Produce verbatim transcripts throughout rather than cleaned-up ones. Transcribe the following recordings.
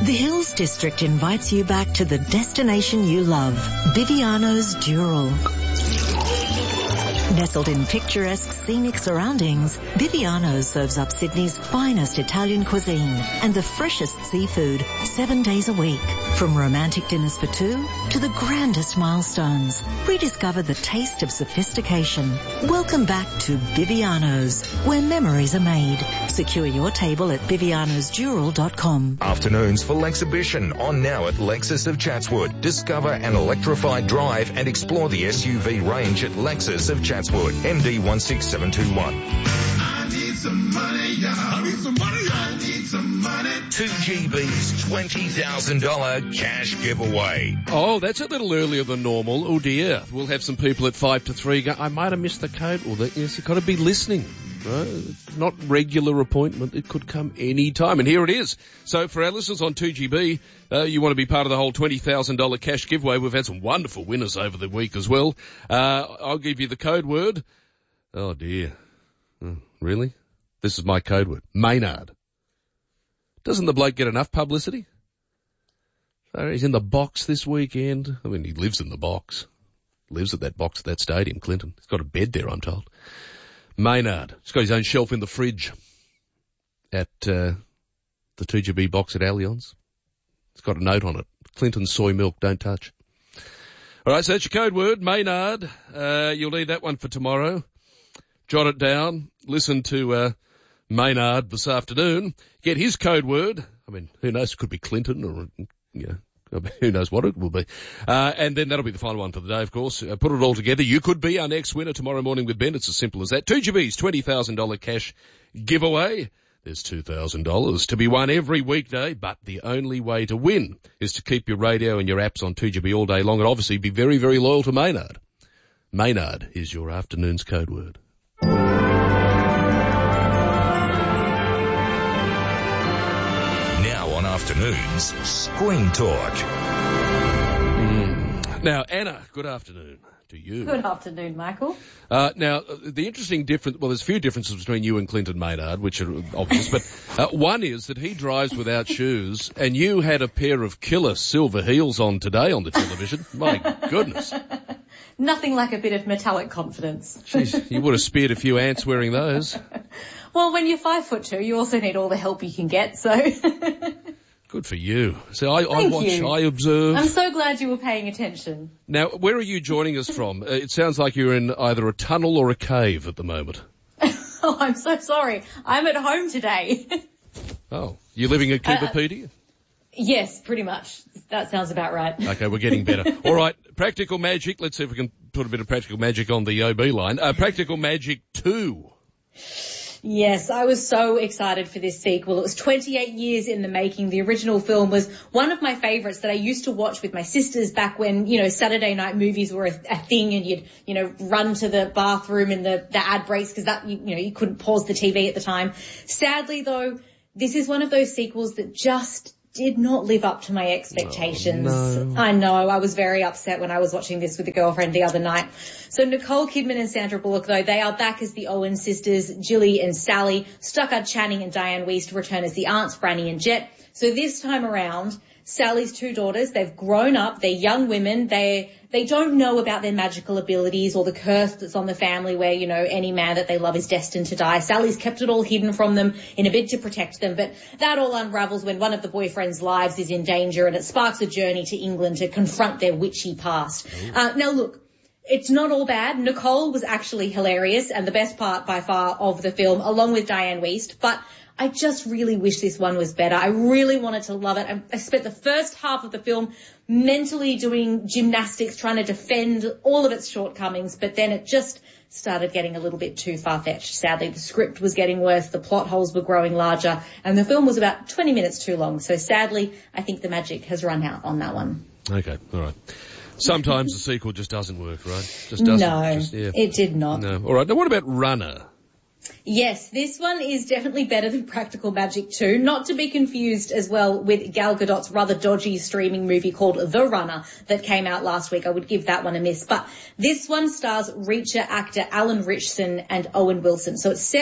The Hills District invites you back to the destination you love, Viviano's Dural. Nestled in picturesque scenic surroundings, Viviano's serves up Sydney's finest Italian cuisine and the freshest seafood seven days a week. From romantic dinners for two to the grandest milestones, rediscover the taste of sophistication. Welcome back to Viviano's, where memories are made. Secure your table at vivianos dural dot com. Afternoons for Lexhibition on now at Lexus of Chatswood. Discover an electrified drive and explore the S U V range at Lexus of Chatswood. M D one six seven two one. I need some money, yeah. I need some money, yeah. I need some money. two G B's twenty thousand dollars cash giveaway. Oh, that's a little earlier than normal. Oh dear. We'll have some people at five to three go, I might have missed the code. Well, yes, you've got to be listening. Right? It's not regular appointment. It could come any time. And here it is. So for our listeners on two G B, uh, you want to be part of the whole twenty thousand dollars cash giveaway. We've had some wonderful winners over the week as well. Uh, I'll give you the code word. Oh dear. Oh, really? This is my code word. Maynard. Doesn't the bloke get enough publicity? So he's in the box this weekend. I mean, he lives in the box. Lives at that box at that stadium, Clinton. He's got a bed there, I'm told. Maynard. He's got his own shelf in the fridge at uh, the two G B box at Allianz. It's got a note on it. Clinton soy milk, don't touch. All right, so that's your code word, Maynard. Uh, you'll need that one for tomorrow. Jot it down. Listen to uh, Maynard this afternoon. Get his code word. I mean, who knows? It could be Clinton or, you know, who knows what it will be. Uh, and then that'll be the final one for the day, of course. Uh, put it all together. You could be our next winner tomorrow morning with Ben. It's as simple as that. two G B's twenty thousand dollars cash giveaway. There's two thousand dollars to be won every weekday, but the only way to win is to keep your radio and your apps on two G B all day long and obviously be very, very loyal to Maynard. Maynard is your afternoon's code word. Now on Afternoons, Screen Talk. Mm. Now, Anna, good afternoon to you. Good afternoon, Michael. Uh, now, the interesting difference, well, there's a few differences between you and Clinton Maynard, which are obvious, but uh, one is that he drives without shoes, and you had a pair of killer silver heels on today on the television. My goodness. Nothing like a bit of metallic confidence. Jeez, you would have speared a few ants wearing those. Well, when you're five foot two, you also need all the help you can get, so... Good for you. So I, I Thank watch, you. I observe. I'm so glad you were paying attention. Now, where are you joining us from? Uh, it sounds like you're in either a tunnel or a cave at the moment. Oh, I'm so sorry. I'm at home today. Oh, you're living at Kivapedia? Uh, yes, pretty much. That sounds about right. Okay, we're getting better. All right, Practical Magic. Let's see if we can put a bit of Practical Magic on the O B line. Uh, Practical Magic two. Yes, I was so excited for this sequel. It was twenty-eight years in the making. The original film was one of my favourites that I used to watch with my sisters back when, you know, Saturday night movies were a, a thing and you'd, you know, run to the bathroom in the, the ad breaks because that, you, you know, you couldn't pause the T V at the time. Sadly, though, this is one of those sequels that just did not live up to my expectations. Oh, no. I know. I was very upset when I was watching this with a girlfriend the other night. So Nicole Kidman and Sandra Bullock, though, they are back as the Owen sisters, Jilly and Sally. Stockard Channing and Diane Wiest return as the aunts, Franny and Jet. So this time around, Sally's two daughters, they've grown up, they're young women, they they don't know about their magical abilities or the curse that's on the family where, you know, any man that they love is destined to die. Sally's kept it all hidden from them in a bid to protect them, but that all unravels when one of the boyfriend's lives is in danger and it sparks a journey to England to confront their witchy past. Uh, now look, it's not all bad. Nicole was actually hilarious and the best part by far of the film, along with Diane Wiest, but I just really wish this one was better. I really wanted to love it. I, I spent the first half of the film mentally doing gymnastics, trying to defend all of its shortcomings, but then it just started getting a little bit too far-fetched. Sadly, the script was getting worse, the plot holes were growing larger, and the film was about twenty minutes too long. So sadly, I think the magic has run out on that one. Okay, all right. Sometimes the sequel just doesn't work, right? Just doesn't. No, just, yeah. it did not. No. All right. Now, what about Runner? Yes, this one is definitely better than Practical Magic two, not to be confused as well with Gal Gadot's rather dodgy streaming movie called The Runner that came out last week. I would give that one a miss. But this one stars Reacher actor Alan Ritchson and Owen Wilson. So it's set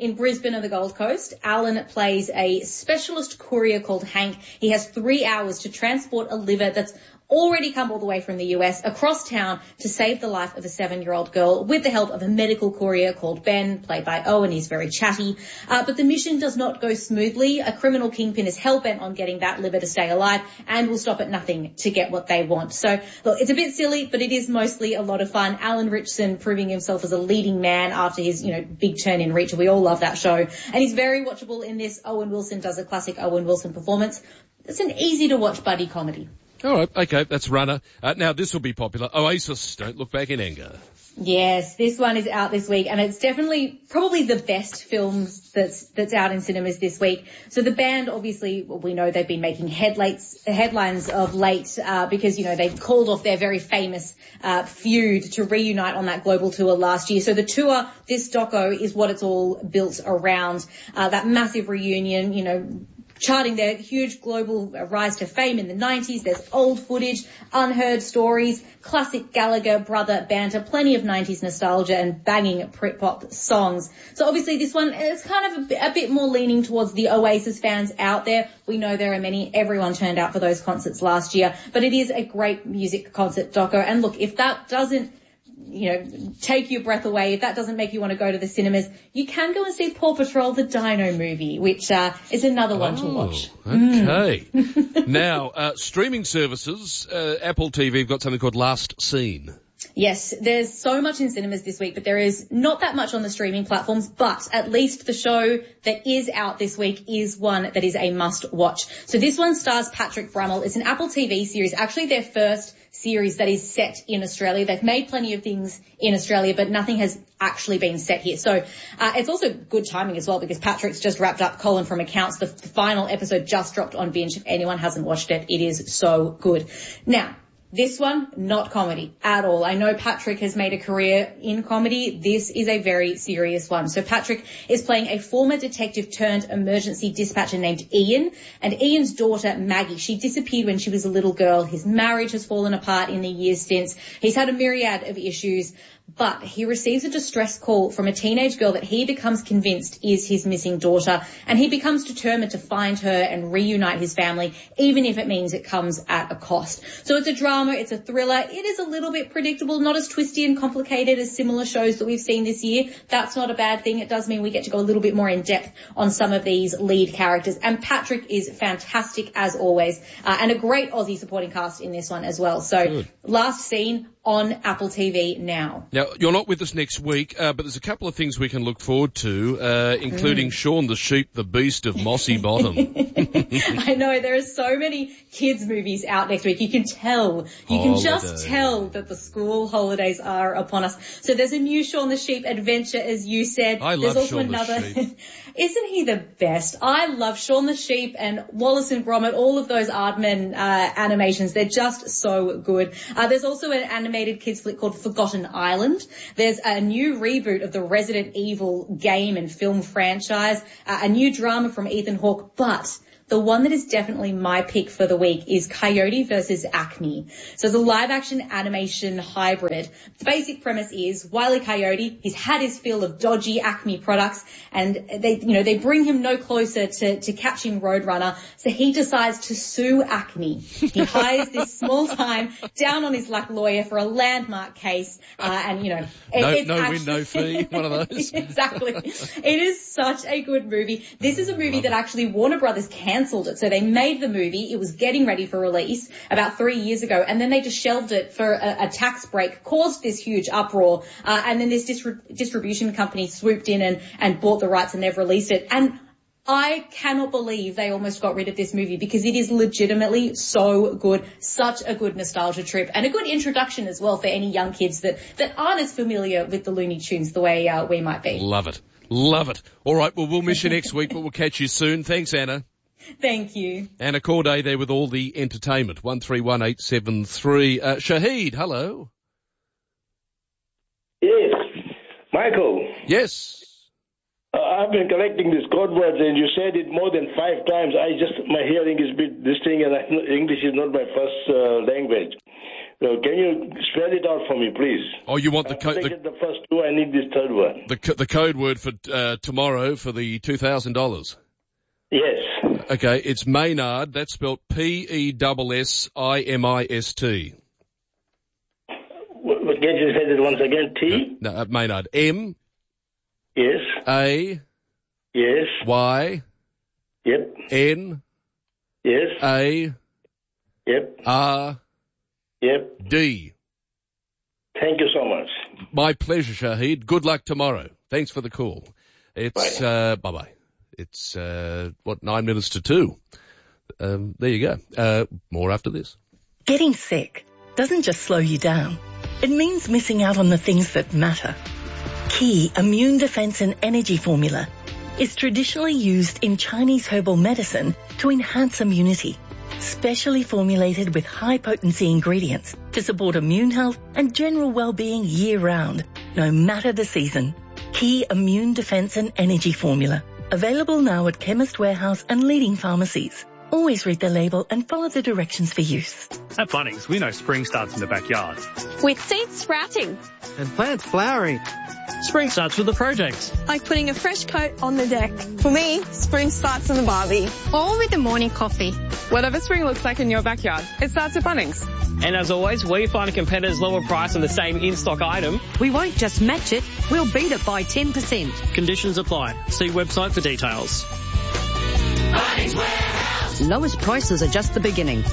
in Brisbane and the Gold Coast. Alan plays a specialist courier called Hank. He has three hours to transport a liver that's already come all the way from the U S across town to save the life of a seven-year-old girl with the help of a medical courier called Ben, played by Owen. He's very chatty. Uh, but the mission does not go smoothly. A criminal kingpin is hell-bent on getting that liver to stay alive and will stop at nothing to get what they want. So, look, it's a bit silly, but it is mostly a lot of fun. Alan Ritchson proving himself as a leading man after his, you know, big turn in Reacher. We all love that show. And he's very watchable in this. Owen Wilson does a classic Owen Wilson performance. It's an easy-to-watch buddy comedy. All right, okay, that's Runner. Uh, now, this will be popular. Oasis, Don't Look Back in Anger. Yes, this one is out this week, and it's definitely probably the best film that's that's out in cinemas this week. So the band, obviously, we know they've been making headlights, headlines of late uh, because, you know, they've called off their very famous uh, feud to reunite on that global tour last year. So the tour, this doco, is what it's all built around, uh, that massive reunion, you know, charting their huge global rise to fame in the nineties. There's old footage, unheard stories, classic Gallagher brother banter, plenty of nineties nostalgia and banging Britpop songs. So obviously this one is kind of a, a bit more leaning towards the Oasis fans out there. We know there are many. Everyone turned out for those concerts last year, but it is a great music concert doco. And look, if that doesn't, you know, take your breath away, if that doesn't make you want to go to the cinemas, you can go and see Paw Patrol, the Dino movie, which uh, is another one oh, to watch. Okay. Mm. Now, uh, streaming services, uh, Apple T V have got something called Last Scene. Yes, there's so much in cinemas this week, but there is not that much on the streaming platforms, but at least the show that is out this week is one that is a must watch. So this one stars Patrick Brummel. It's an Apple T V series, actually their first series that is set in Australia. They've made plenty of things in Australia, but nothing has actually been set here. So uh, it's also good timing as well, because Patrick's just wrapped up Colin from Accounts. The, the final episode just dropped on Binge. If anyone hasn't watched it, it is so good. Now, this one, not comedy at all. I know Patrick has made a career in comedy. This is a very serious one. So Patrick is playing a former detective turned emergency dispatcher named Ian. And Ian's daughter, Maggie, she disappeared when she was a little girl. His marriage has fallen apart in the years since. He's had a myriad of issues. But he receives a distress call from a teenage girl that he becomes convinced is his missing daughter, and he becomes determined to find her and reunite his family, even if it means it comes at a cost. So it's a drama, it's a thriller. It is a little bit predictable, not as twisty and complicated as similar shows that we've seen this year. That's not a bad thing. It does mean we get to go a little bit more in depth on some of these lead characters. And Patrick is fantastic as always, uh, and a great Aussie supporting cast in this one as well. So Good. Last Scene on Apple T V now. Now, you're not with us next week, uh, but there's a couple of things we can look forward to, uh, including mm. Shaun the Sheep, the Beast of Mossy Bottom. I know, there are so many kids' movies out next week. You can tell, you Holiday. can just tell that the school holidays are upon us. So there's a new Shaun the Sheep adventure, as you said. I there's love also Shaun another... the Sheep. Isn't he the best? I love Shaun the Sheep and Wallace and Gromit, all of those Aardman uh, animations. They're just so good. Uh, there's also an animated kids flick called Forgotten Island. There's a new reboot of the Resident Evil game and film franchise, uh, a new drama from Ethan Hawke, but the one that is definitely my pick for the week is Coyote versus Acme. So it's a live-action animation hybrid. The basic premise is Wile E. Coyote, he's had his fill of dodgy Acme products, and they, you know, they bring him no closer to, to catching Roadrunner, so he decides to sue Acme. He hires this small-time, down-on-his-luck lawyer for a landmark case, uh, and, you know... It, no it's no actually, win, no fee, one of those. Exactly. It is such a good movie. This is a movie that actually Warner Brothers cancelled it. So they made the movie. It was getting ready for release about three years ago, and then they just shelved it for a, a tax break, caused this huge uproar, uh, and then this distri- distribution company swooped in and, and bought the rights, and they've released it. And I cannot believe they almost got rid of this movie, because it is legitimately so good. Such a good nostalgia trip, and a good introduction as well for any young kids that, that aren't as familiar with the Looney Tunes the way uh, we might be. Love it. Love it. All right, well, we'll miss you next week, but we'll catch you soon. Thanks, Anna. Thank you. Anna Corday there with all the entertainment. one three one eight seven three. Uh, Shahid, hello. Yes. Michael. Yes. Uh, I've been collecting these code words, and you said it more than five times. I just, my hearing is a bit this thing, and I, English is not my first uh, language. So can you spell it out for me, please? Oh, you want the code? I The, get the first two. I need this third one. the, co- the code word for uh, tomorrow for the two thousand dollars. Yes. Okay, it's Maynard. That's spelled P E S S I M I S T. What, what, can you say that once again? T? No, uh, Maynard. M Yes. A Yes. Y Yep. N Yes. A Yep. R Yep. D. Thank you so much. My pleasure, Shahid. Good luck tomorrow. Thanks for the call. It's, Bye. uh, bye-bye. It's, uh, what, nine minutes to two. Um, there you go. Uh, more after this. Getting sick doesn't just slow you down. It means missing out on the things that matter. Key Immune Defense and Energy Formula is traditionally used in Chinese herbal medicine to enhance immunity. Specially formulated with high-potency ingredients to support immune health and general well-being year-round, no matter the season. Key Immune Defense and Energy Formula. Available now at Chemist Warehouse and leading pharmacies. Always read the label and follow the directions for use. At Bunnings, we know spring starts in the backyard. With seeds sprouting. And plants flowering. Spring starts with the project. Like putting a fresh coat on the deck. For me, spring starts in the barbie. Or with the morning coffee. Whatever spring looks like in your backyard, it starts at Bunnings. And as always, we find a competitor's lower price on the same in-stock item. We won't just match it, we'll beat it by ten percent. Conditions apply. See website for details. Bunnings Warehouse. Lowest prices are just the beginning.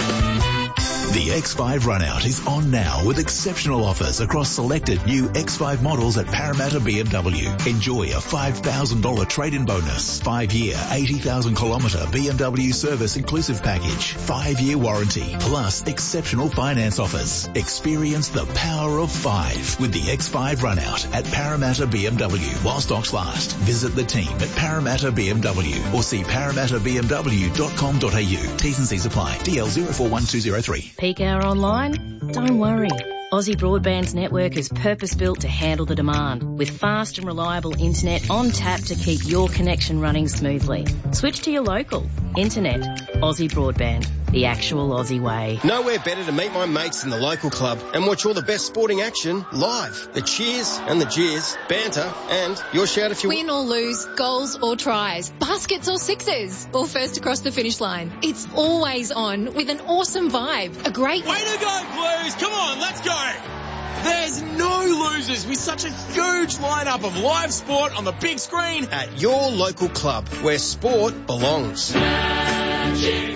The X five run-out is on now with exceptional offers across selected new X five models at Parramatta B M W. Enjoy a five thousand dollars trade-in bonus, five-year, eighty thousand kilometre B M W service inclusive package, five-year warranty, plus exceptional finance offers. Experience the power of five with the X five run-out at Parramatta B M W while stocks last. Visit the team at Parramatta B M W or see parramatta b m w dot com dot a u. T's and C's apply. D L zero four one two zero three. Peak hour online? Don't worry. Aussie Broadband's network is purpose-built to handle the demand, with fast and reliable internet on tap to keep your connection running smoothly. Switch to your local. Internet. Aussie Broadband. The actual Aussie way. Nowhere better to meet my mates than the local club and watch all the best sporting action live. The cheers and the jeers, banter, and your shout if you win or lose, goals or tries, baskets or sixes, or first across the finish line. It's always on with an awesome vibe. A great... Way to go, Blues! Come on, let's go! There's no losers with such a huge lineup of live sport on the big screen at your local club where sport belongs. Magic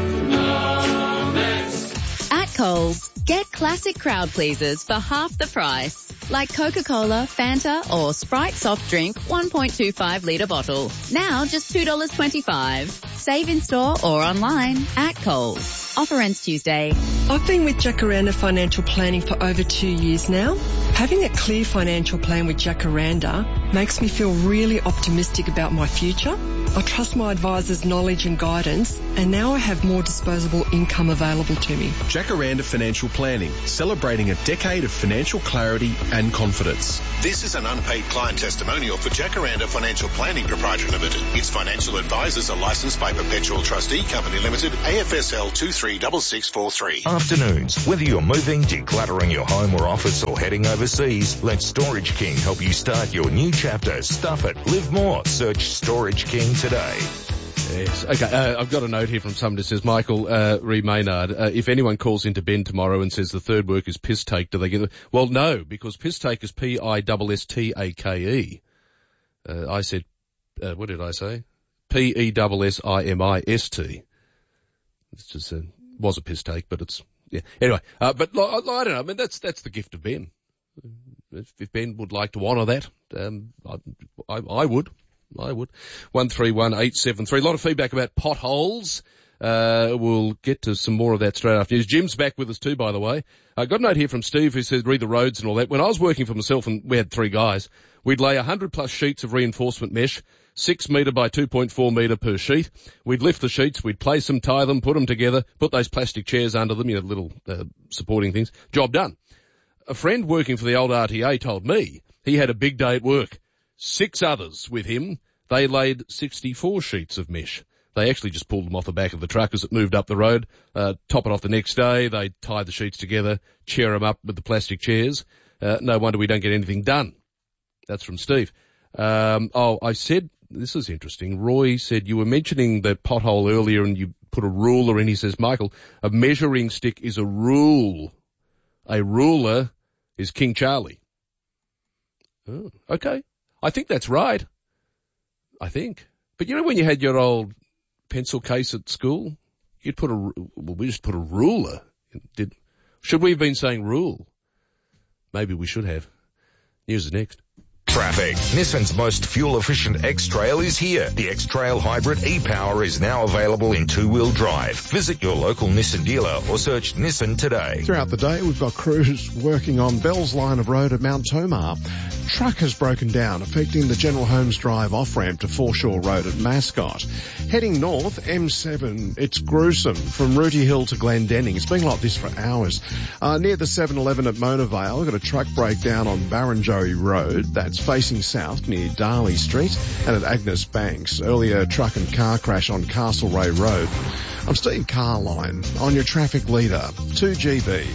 moments. At Coles, get classic crowd pleasers for half the price. Like Coca-Cola, Fanta or Sprite soft drink one point two five litre bottle. Now just two dollars twenty-five. Save in store or online at Coles. Offer ends Tuesday. I've been with Jacaranda Financial Planning for over two years now. Having a clear financial plan with Jacaranda makes me feel really optimistic about my future. I trust my advisor's knowledge and guidance, and now I have more disposable income available to me. Jacaranda Financial Planning, celebrating a decade of financial clarity and confidence. This is an unpaid client testimonial for Jacaranda Financial Planning Proprietary Limited. Its financial advisors are licensed by Perpetual Trustee Company Limited, A F S L two three six six four three. Afternoons, whether you're moving, decluttering your home or office, or heading overseas, let Storage King help you start your new chapter. Stuff it, live more. Search Storage King today. Yes. Okay, uh, I've got a note here from somebody that says, Michael, uh, Reed Maynard, uh, if anyone calls into Ben tomorrow and says the third work is piss take, do they get it? Well, no, because piss take is P I S S T A K E. Uh, I said, uh, what did I say? P E S S I M I S T. It's just, uh, was a piss take, but it's, yeah. Anyway, uh, but I, I don't know, I mean, that's, that's the gift of Ben. If, if Ben would like to honour that, um, I, I, I would. I would. one three one eight seven three. A lot of feedback about potholes. Uh, we'll get to some more of that straight after news. Jim's back with us too, by the way. I got a note here from Steve who says read the roads and all that. When I was working for myself and we had three guys, we'd lay one hundred plus sheets of reinforcement mesh, six metre by two point four metre per sheet. We'd lift the sheets, we'd place them, tie them, put them together, put those plastic chairs under them, you know, little uh, supporting things. Job done. A friend working for the old R T A told me he had a big day at work. Six others with him, they laid sixty-four sheets of mesh. They actually just pulled them off the back of the truck as it moved up the road, uh, top it off the next day. They tie the sheets together, chair them up with the plastic chairs. Uh, no wonder we don't get anything done. That's from Steve. Um, oh, I said, this is interesting. Roy said you were mentioning the pothole earlier and you put a ruler in. He says, Michael, a measuring stick is a rule. A ruler is King Charlie. Oh, okay. I think that's right. I think. But you know when you had your old pencil case at school, you'd put a, well, we just put a ruler. Did, should we have been saying rule? Maybe we should have. News is next. Traffic. Nissan's most fuel-efficient X-Trail is here. The X-Trail Hybrid e-Power is now available in two-wheel drive. Visit your local Nissan dealer or search Nissan today. Throughout the day, we've got crews working on Bell's Line of Road at Mount Tomah. Truck has broken down, affecting the General Holmes Drive off-ramp to Foreshore Road at Mascot. Heading north, M seven, it's gruesome from Rooty Hill to Glendenning. It's been like this for hours. Uh, near the seven eleven at Mona Vale, we've got a truck breakdown on Barrenjoey Road. That's facing south near Darley Street and at Agnes Banks. Earlier, truck and car crash on Castlereagh Road. I'm Steve Carline on your traffic leader, two G B.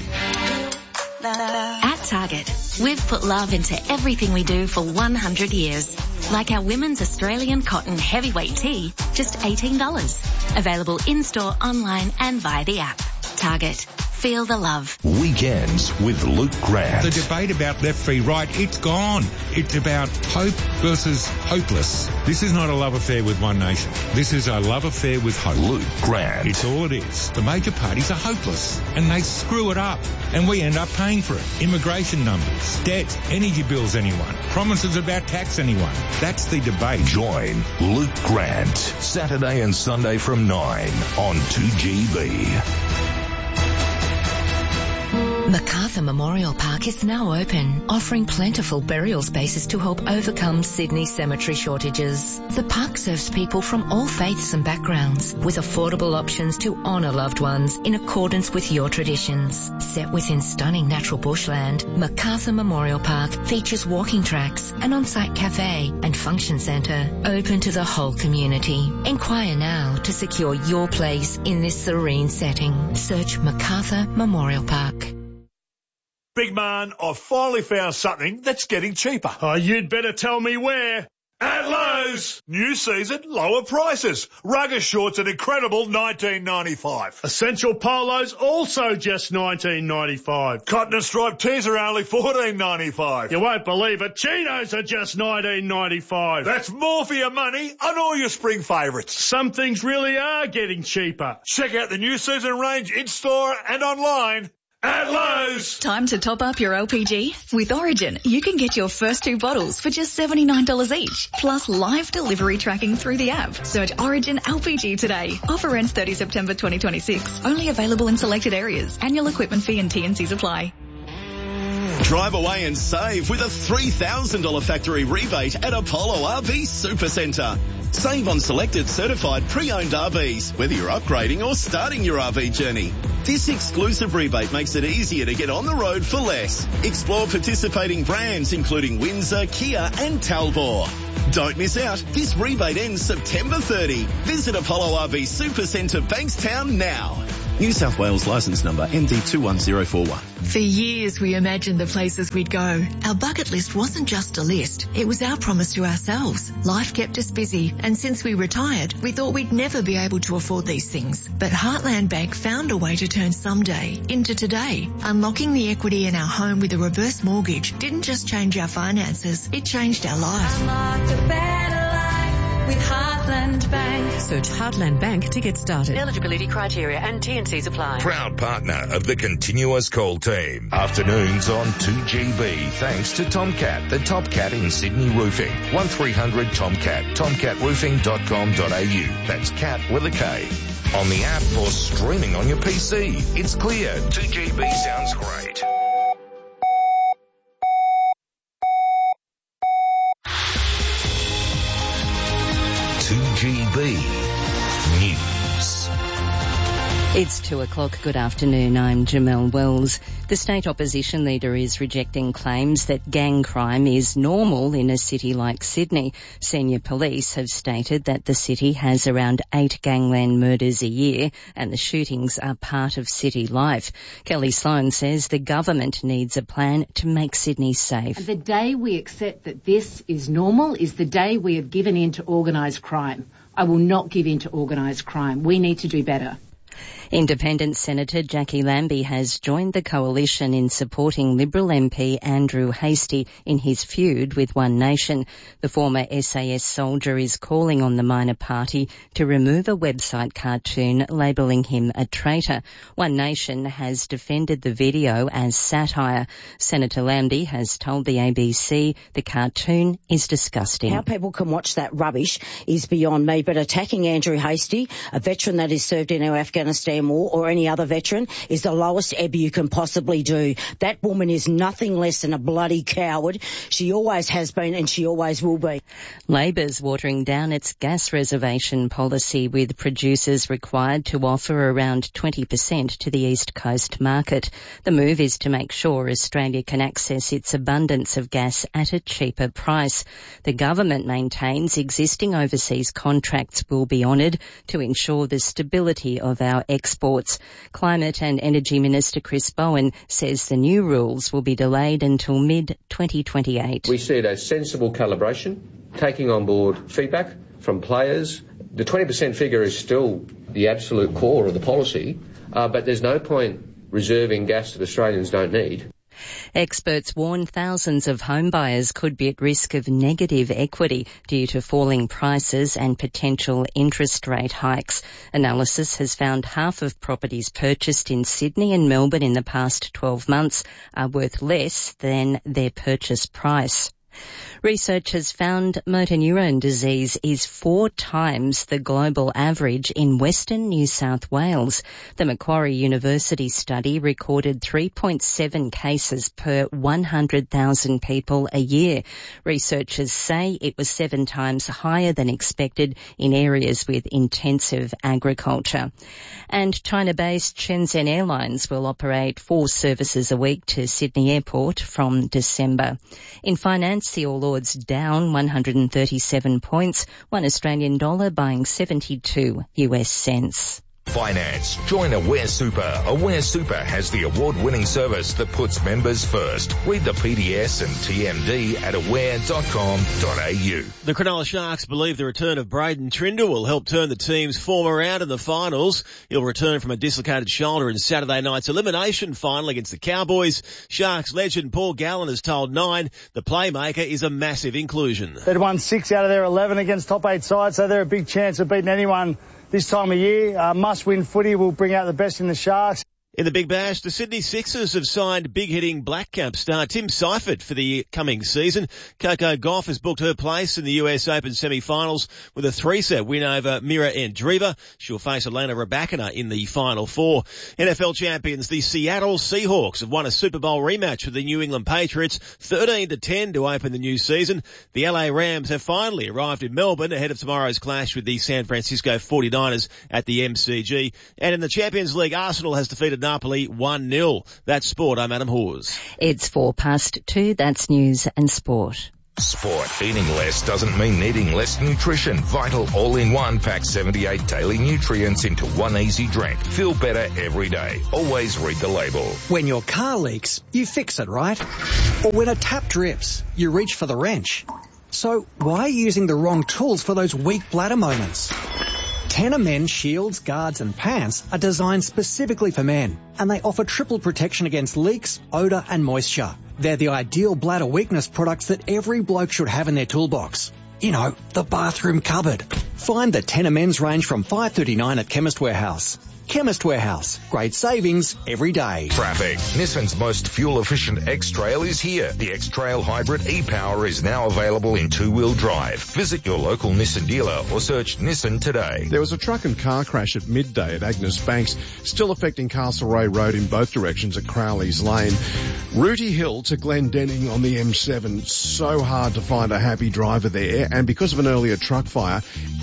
At Target, we've put love into everything we do for one hundred years. Like our women's Australian cotton heavyweight tee, just eighteen dollars. Available in-store, online and via the app. Target. Feel the love. Weekends with Luke Grant. The debate about left v right, it's gone. It's about hope versus hopeless. This is not a love affair with one nation. This is a love affair with hope. Luke Grant. It's all it is. The major parties are hopeless and they screw it up and we end up paying for it. Immigration numbers, debt, energy bills anyone, promises about tax anyone. That's the debate. Join Luke Grant Saturday and Sunday from nine on two G B. Macarthur Memorial Park is now open, offering plentiful burial spaces to help overcome Sydney's cemetery shortages. The park serves people from all faiths and backgrounds, with affordable options to honour loved ones in accordance with your traditions. Set within stunning natural bushland, Macarthur Memorial Park features walking tracks, an on-site cafe and function centre open to the whole community. Inquire now to secure your place in this serene setting. Search Macarthur Memorial Park. Big man, I've finally found something that's getting cheaper. Oh, you'd better tell me where. At Lowe's. New season, lower prices. Ruggers shorts at incredible nineteen ninety-five. Essential polos also just nineteen ninety-five. Cotton and striped tees are only fourteen ninety-five. You won't believe it. Chinos are just nineteen ninety-five. That's more for your money on all your spring favourites. Some things really are getting cheaper. Check out the new season range in-store and online. At Lowe's. Time to top up your L P G? With Origin, you can get your first two bottles for just seventy-nine dollars each, plus live delivery tracking through the app. Search Origin L P G today. Offer ends thirtieth September twenty twenty-six. Only available in selected areas. Annual equipment fee and T and Cs apply. Drive away and save with a three thousand dollars factory rebate at Apollo R V Supercentre. Save on selected certified pre-owned R Vs, whether you're upgrading or starting your R V journey. This exclusive rebate makes it easier to get on the road for less. Explore participating brands including Windsor, Kia and Talbot. Don't miss out. This rebate ends September thirtieth. Visit Apollo R V Supercentre Bankstown now. New South Wales licence number M D two one zero four one. For years we imagined the places we'd go. Our bucket list wasn't just a list, it was our promise to ourselves. Life kept us busy, and since we retired, we thought we'd never be able to afford these things. But Heartland Bank found a way to turn someday into today. Unlocking the equity in our home with a reverse mortgage didn't just change our finances, it changed our life. Unlocked a better life with Heartland Bank. Search Heartland Bank to get started. Eligibility criteria and T and Cs apply. Proud partner of the Continuous Call team. Afternoons on two G B. Thanks to Tomcat, the top cat in Sydney roofing. one three hundred Tomcat, tomcat roofing dot com dot a u. That's cat with a K. On the app or streaming on your P C. It's clear. two G B sounds great. two G B News. It's two o'clock. Good afternoon. I'm Jamelle Wells. The state opposition leader is rejecting claims that gang crime is normal in a city like Sydney. Senior police have stated that the city has around eight gangland murders a year and the shootings are part of city life. Kelly Sloan says the government needs a plan to make Sydney safe. The day we accept that this is normal is the day we have given in to organised crime. I will not give in to organised crime. We need to do better. Independent Senator Jackie Lambie has joined the coalition in supporting Liberal M P Andrew Hastie in his feud with One Nation. The former S A S soldier is calling on the minor party to remove a website cartoon labelling him a traitor. One Nation has defended the video as satire. Senator Lambie has told the A B C the cartoon is disgusting. How people can watch that rubbish is beyond me, but attacking Andrew Hastie, a veteran that has served in our Afghanistan war, or any other veteran, is the lowest ebb you can possibly do. That woman is nothing less than a bloody coward. She always has been and she always will be. Labor's watering down its gas reservation policy, with producers required to offer around twenty percent to the East Coast market. The move is to make sure Australia can access its abundance of gas at a cheaper price. The government maintains existing overseas contracts will be honoured to ensure the stability of our exports. Climate and Energy Minister Chris Bowen says the new rules will be delayed until mid twenty twenty-eight. We see it as sensible calibration, taking on board feedback from players. The twenty percent figure is still the absolute core of the policy, uh, but there's no point reserving gas that Australians don't need. Experts warn thousands of home buyers could be at risk of negative equity due to falling prices and potential interest rate hikes. Analysis has found half of properties purchased in Sydney and Melbourne in the past twelve months are worth less than their purchase price. Research has found motor neurone disease is four times the global average in Western New South Wales. The Macquarie University study recorded three point seven cases per one hundred thousand people a year. Researchers say it was seven times higher than expected in areas with intensive agriculture. And China-based Shenzhen Airlines will operate four services a week to Sydney Airport from December. In finance, the All Ords down one hundred thirty-seven points, one Australian dollar buying seventy-two US cents. Finance. Join Aware Super. Aware Super has the award-winning service that puts members first. Read the P D S and T M D at aware dot com dot a u. The Cronulla Sharks believe the return of Braden Trindle will help turn the team's form around in the finals. He'll return from a dislocated shoulder in Saturday night's elimination final against the Cowboys. Sharks legend Paul Gallen has told Nine the playmaker is a massive inclusion. They'd won six out of their eleven against top eight sides, so they're a big chance of beating anyone this time of year. Uh, must-win footy will bring out the best in the Sharks. In the Big Bash, the Sydney Sixers have signed big-hitting Black Cap star Tim Seifert for the coming season. Coco Gauff has booked her place in the U S Open semi-finals with a three-set win over Mira Andreeva. She'll face Elena Rybakina in the Final Four. N F L champions, the Seattle Seahawks, have won a Super Bowl rematch with the New England Patriots, thirteen to ten to open the new season. The L A Rams have finally arrived in Melbourne ahead of tomorrow's clash with the San Francisco forty-niners at the M C G. And in the Champions League, Arsenal has defeated Napoli one nil. That's sport. I'm Adam Hawes. It's four past two. That's news and sport. Sport. Eating less doesn't mean needing less nutrition. Vital All-in-One packs seventy-eight daily nutrients into one easy drink. Feel better every day. Always read the label. When your car leaks, you fix it, right? Or when a tap drips, you reach for the wrench. So why are you using the wrong tools for those weak bladder moments? Tenor Men shields, guards and pants are designed specifically for men, and they offer triple protection against leaks, odour and moisture. They're the ideal bladder weakness products that every bloke should have in their toolbox. You know, the bathroom cupboard. Find the Tenor Men's range from five dollars thirty-nine at Chemist Warehouse. Chemist Warehouse. Great savings every day. Traffic. Nissan's most fuel-efficient X-Trail is here. The X-Trail Hybrid e-Power is now available in two-wheel drive. Visit your local Nissan dealer or search Nissan today. There was a truck and car crash at midday at Agnes Banks, still affecting Castlereagh Road in both directions at Crowley's Lane. Rooty Hill to Glendenning on the M seven. So hard to find a happy driver there, and because of an earlier truck fire, every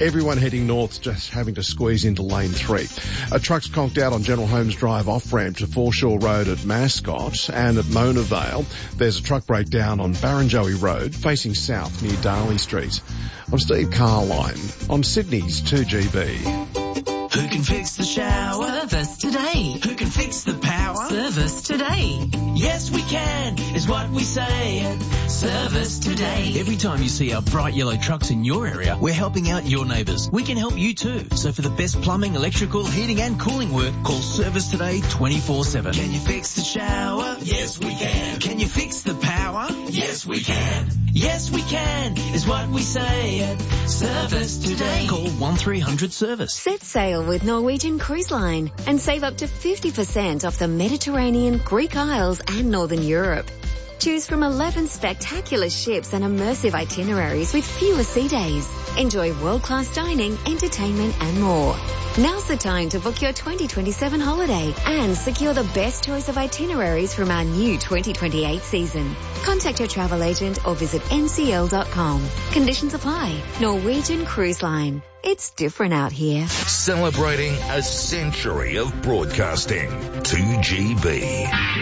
everyone heading north just having to squeeze into lane three. A truck's conked out on General Holmes Drive off-ramp to Foreshore Road at Mascot, and at Mona Vale there's a truck breakdown on Barrenjoey Road facing south near Darley Street. I'm Steve Carline on Sydney's two G B. Who can fix the shower? Service today. Who can fix the power? Service today. Yes, we can, is what we say at Service Today. Every time you see our bright yellow trucks in your area, we're helping out your neighbours. We can help you too. So for the best plumbing, electrical, heating and cooling work, call Service Today twenty-four seven. Can you fix the shower? Yes, we can. Can you fix the power? Yes, we can. Yes, we can, is what we say at Service Today. Call one three hundred service. Set sail with Norwegian Cruise Line and save up to fifty percent off the Mediterranean, Greek Isles and Northern Europe. Choose from eleven spectacular ships and immersive itineraries with fewer sea days. Enjoy world-class dining, entertainment and more. Now's the time to book your twenty twenty-seven holiday and secure the best choice of itineraries from our new twenty twenty-eight season. Contact your travel agent or visit N C L dot com. Conditions apply. Norwegian Cruise Line. It's different out here. Celebrating a century of broadcasting. two G B.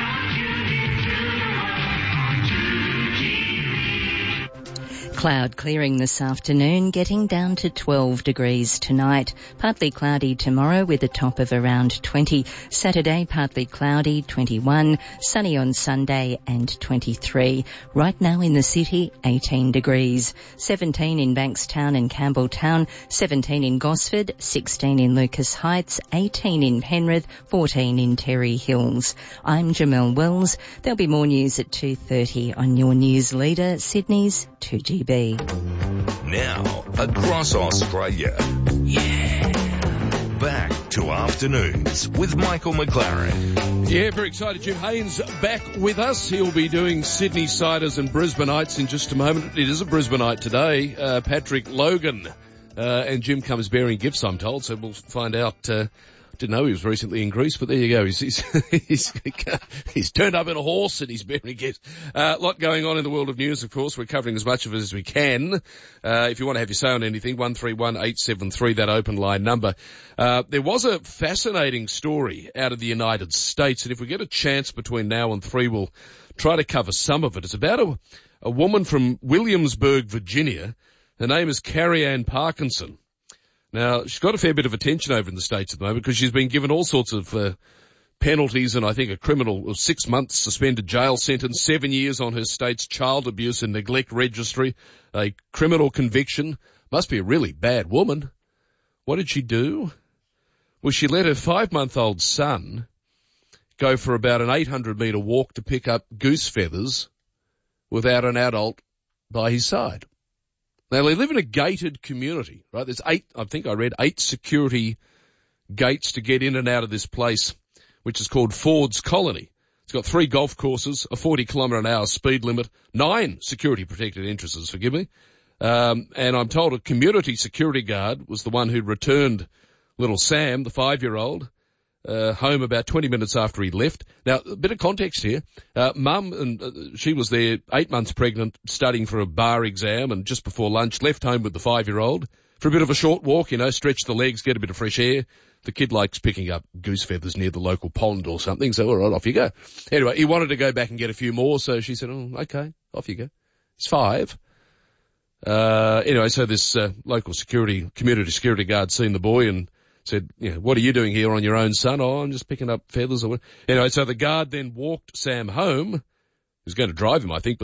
Cloud clearing this afternoon, getting down to twelve degrees tonight. Partly cloudy tomorrow with a top of around twenty. Saturday, partly cloudy, twenty-one. Sunny on Sunday and twenty-three. Right now in the city, eighteen degrees. seventeen in Bankstown and Campbelltown. seventeen in Gosford. sixteen in Lucas Heights. eighteen in Penrith. fourteen in Terry Hills. I'm Jamelle Wells. There'll be more news at two thirty on your news leader, Sydney's two G B. Now, across Australia. Yeah. Back to Afternoons with Michael McLaren. Yeah, very excited. Jim Haynes back with us. He'll be doing Sydney Siders and Brisbaneites in just a moment. It is a Brisbaneite today. Uh, Patrick Logan. Uh, and Jim comes bearing gifts, I'm told, so we'll find out. Uh, didn't know he was recently in Greece, but there you go. He's, he's, he's, he's turned up in a horse and he's bearing gifts. A uh, lot going on in the world of news, of course. We're covering as much of it as we can. Uh, if you want to have your say on anything, one three one eight seven three, that open line number. Uh, there was a fascinating story out of the United States, and if we get a chance between now and three, we'll try to cover some of it. It's about a, a woman from Williamsburg, Virginia. Her name is Carrie Ann Parkinson. Now, she's got a fair bit of attention over in the States at the moment because she's been given all sorts of uh, penalties and I think a criminal of six months suspended jail sentence, seven years on her state's child abuse and neglect registry, a criminal conviction. Must be a really bad woman. What did she do? Well, she let her five-month-old son go for about an eight hundred metre walk to pick up goose feathers without an adult by his side. Now, they live in a gated community, right? There's eight, I think I read, eight security gates to get in and out of this place, which is called Ford's Colony. It's got three golf courses, a forty kilometre an hour speed limit, nine security protected entrances, forgive me. Um, and I'm told a community security guard was the one who returned little Sam, the five-year-old, Uh, home about twenty minutes after he left. Now, a bit of context here. Uh, Mum, and uh, she was there eight months pregnant, studying for a bar exam, and just before lunch left home with the five-year-old for a bit of a short walk, you know, stretch the legs, get a bit of fresh air. The kid likes picking up goose feathers near the local pond or something, so all right, off you go. Anyway, he wanted to go back and get a few more, so she said, oh, okay, off you go. It's five. Uh, anyway, so this uh, local security, community security guard seen the boy and said, you know, what are you doing here on your own, son? Oh, I'm just picking up feathers. Or what? Anyway, so the guard then walked Sam home. He was going to drive him, I think, but